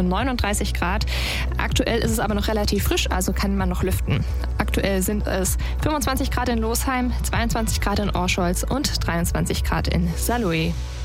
zu 39 Grad. Aktuell ist es aber noch relativ frisch, also kann man noch lüften. Aktuell sind es 25 Grad in Losheim, 22 Grad in Orscholz und 23 Grad in Saarlouis.